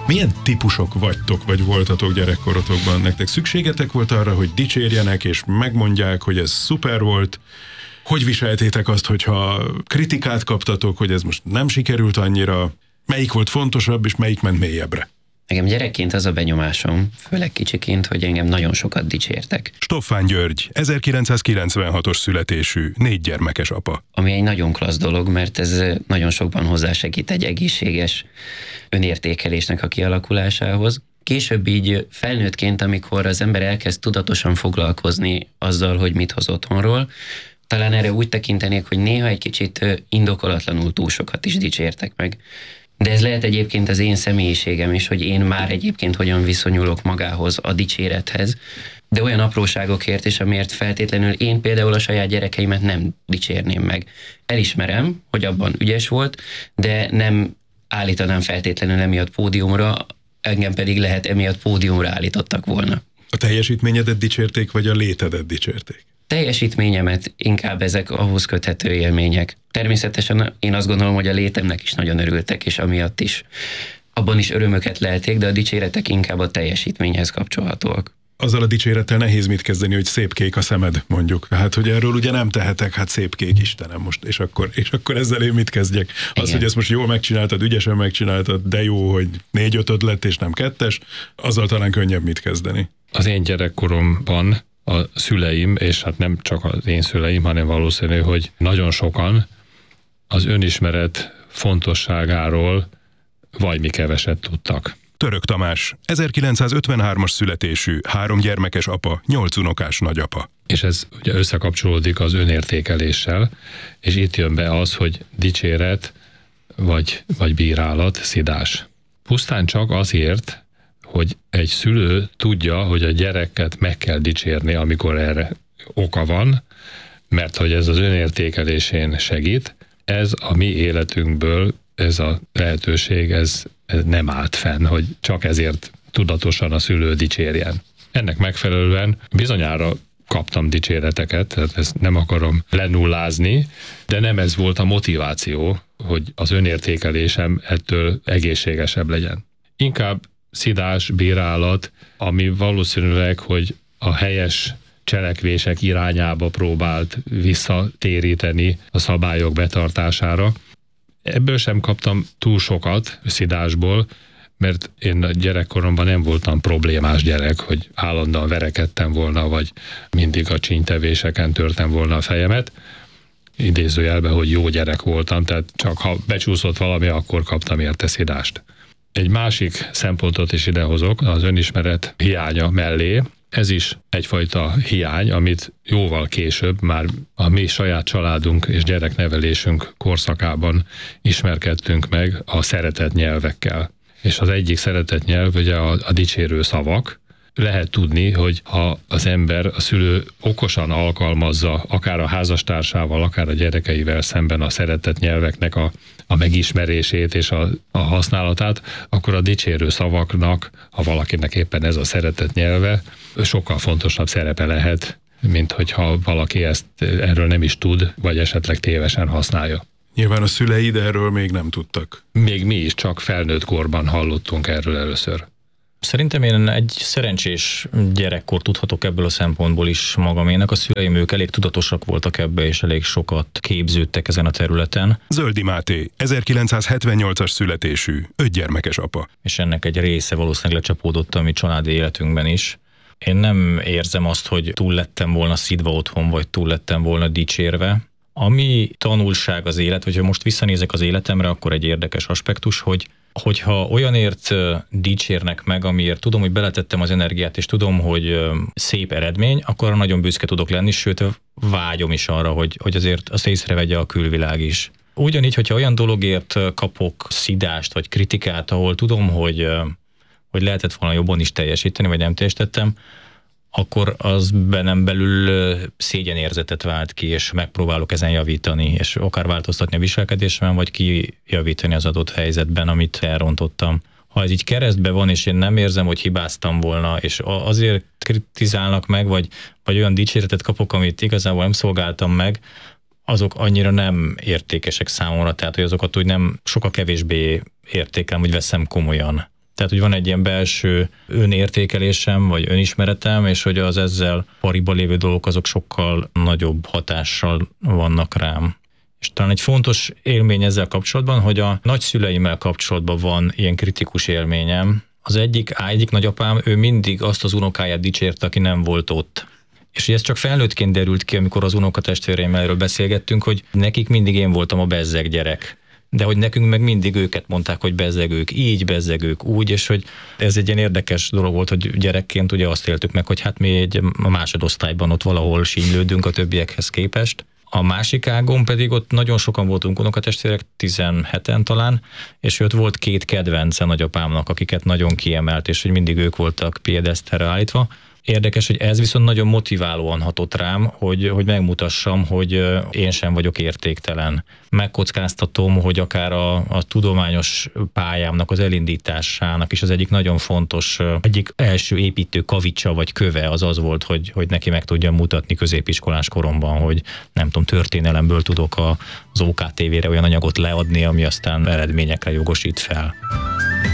Milyen típusok vagytok, vagy voltatok gyerekkorotokban? Nektek szükségetek volt arra, hogy dicsérjenek, és megmondják, hogy ez szuper volt? Hogy viseltétek azt, hogyha kritikát kaptatok, hogy ez most nem sikerült annyira? Melyik volt fontosabb, és melyik ment mélyebbre? Nekem gyerekként az a benyomásom, főleg kicsiként, hogy engem nagyon sokat dicsértek. Stoffán György, 1996-os születésű, 4 gyermekes apa. Ami egy nagyon klassz dolog, mert ez nagyon sokban hozzásegít egy egészséges önértékelésnek a kialakulásához. Később így felnőttként, amikor az ember elkezd tudatosan foglalkozni azzal, hogy mit hoz otthonról, talán erre úgy tekintenék, hogy néha egy kicsit indokolatlanul túl sokat is dicsértek meg. De ez lehet egyébként az én személyiségem is, hogy én már egyébként hogyan viszonyulok magához, a dicsérethez, de olyan apróságokért is, amiért feltétlenül én például a saját gyerekeimet nem dicsérném meg. Elismerem, hogy abban ügyes volt, de nem állítanám feltétlenül emiatt pódiumra, engem pedig lehet emiatt pódiumra állítottak volna. A teljesítményedet dicsérték, vagy a létedet dicsérték? Teljesítményemet inkább ezek ahhoz köthető élmények. Természetesen én azt gondolom, hogy a létemnek is nagyon örültek, és amiatt is abban is örömöket lelték, de a dicséretek inkább a teljesítményhez kapcsolhatóak. Azzal a dicsérettel nehéz mit kezdeni, hogy szép kék a szemed, mondjuk. Hát, hogy erről ugye nem tehetek, hát szép kék, Istenem, most, és akkor ezzel én mit kezdjek? Az, hogy ezt most jól megcsináltad, ügyesen megcsináltad, de jó, hogy 4-5 lett, és nem 2, azzal talán könnyebb mit kezdeni. Az én gyerekkoromban a szüleim, és hát nem csak az én szüleim, hanem valószínű, hogy nagyon sokan az önismeret fontosságáról valami keveset tudtak. Török Tamás, 1953-as születésű, 3 gyermekes apa, 8 unokás nagyapa. És ez ugye összekapcsolódik az önértékeléssel, és itt jön be az, hogy dicséret vagy bírálat, szidás. Pusztán csak azért, hogy egy szülő tudja, hogy a gyereket meg kell dicsérni, amikor erre oka van, mert hogy ez az önértékelésén segít. Ez a mi életünkből, ez a lehetőség, ez nem állt fenn, hogy csak ezért tudatosan a szülő dicsérjen. Ennek megfelelően bizonyára kaptam dicséreteket, tehát ezt nem akarom lenullázni, de nem ez volt a motiváció, hogy az önértékelésem ettől egészségesebb legyen. Inkább szidás, bírálat, ami valószínűleg, hogy a helyes cselekvések irányába próbált visszatéríteni a szabályok betartására. Ebből sem kaptam túl sokat szidásból, mert én a gyerekkoromban nem voltam problémás gyerek, hogy állandóan verekedtem volna, vagy mindig a csínytevéseken törtem volna a fejemet. Idézőjelben, hogy jó gyerek voltam, tehát csak ha becsúszott valami, akkor kaptam érte szidást. Egy másik szempontot is idehozok, az önismeret hiánya mellé. Ez is egyfajta hiány, amit jóval később, már a mi saját családunk és gyereknevelésünk korszakában ismerkedtünk meg a szeretett nyelvekkel. És az egyik szeretett nyelv ugye a dicsérő szavak. Lehet tudni, hogy ha az ember, a szülő okosan alkalmazza akár a házastársával, akár a gyerekeivel szemben a szeretett nyelveknek a megismerését és a használatát, akkor a dicsérő szavaknak, ha valakinek éppen ez a szeretett nyelve, sokkal fontosabb szerepe lehet, mint hogyha valaki erről nem is tud, vagy esetleg tévesen használja. Nyilván a szüleid erről még nem tudtak. Még mi is csak felnőtt korban hallottunk erről először. Szerintem én egy szerencsés gyerekkor tudhatok ebből a szempontból is magaménak. A szüleim ők elég tudatosak voltak ebbe, és elég sokat képződtek ezen a területen. Zöldi Máté, 1978-as születésű, 5 gyermekes apa. És ennek egy része valószínűleg lecsapódott a mi családi életünkben is. Én nem érzem azt, hogy túl lettem volna szidva otthon, vagy túl lettem volna dicsérve. Ami tanulság az élet, hogyha most visszanézek az életemre, akkor egy érdekes aspektus, hogyha olyanért dicsérnek meg, amiért tudom, hogy beletettem az energiát, és tudom, hogy szép eredmény, akkor nagyon büszke tudok lenni, sőt vágyom is arra, hogy azért azt észrevegye a külvilág is. Ugyanígy, hogyha olyan dologért kapok szidást vagy kritikát, ahol tudom, hogy lehetett volna jobban is teljesíteni, vagy nem teljesítettem, akkor az bennem belül szégyenérzetet vált ki, és megpróbálok ezen javítani, és akár változtatni a viselkedésemen, vagy kijavítani az adott helyzetben, amit elrontottam. Ha ez így keresztbe van, és én nem érzem, hogy hibáztam volna, és azért kritizálnak meg, vagy olyan dicséretet kapok, amit igazából nem szolgáltam meg, azok annyira nem értékesek számomra, tehát hogy azokat úgy nem sokkal kevésbé értékelem, hogy veszem komolyan. Tehát, hogy van egy ilyen belső önértékelésem, vagy önismeretem, és hogy az ezzel pariba lévő dolgok azok sokkal nagyobb hatással vannak rám. És talán egy fontos élmény ezzel kapcsolatban, hogy a nagyszüleimmel kapcsolatban van ilyen kritikus élményem. Az egyik nagyapám, ő mindig azt az unokáját dicsérte, aki nem volt ott. És ez csak felnőttként derült ki, amikor az unokatestvéreimmel erről beszélgettünk, hogy nekik mindig én voltam a bezzeg gyerek. De hogy nekünk meg mindig őket mondták, hogy bezzegők így, bezzegők úgy, és hogy ez egy ilyen érdekes dolog volt, hogy gyerekként ugye azt éltük meg, hogy hát mi a másodosztályban ott valahol sínylődünk a többiekhez képest. A másik ágon pedig ott nagyon sokan voltunk unokatestvérek, 17-en talán, és ott volt 2 kedvence nagyapámnak, akiket nagyon kiemelt, és hogy mindig ők voltak piedeszterre állítva. Érdekes, hogy ez viszont nagyon motiválóan hatott rám, hogy megmutassam, hogy én sem vagyok értéktelen. Megkockáztatom, hogy akár a tudományos pályámnak az elindításának is az egyik nagyon fontos, egyik első építő kavicsa vagy köve az volt, hogy neki meg tudjam mutatni középiskolás koromban, hogy nem tudom, történelemből tudok az OKTV-re olyan anyagot leadni, ami aztán eredményekre jogosít fel.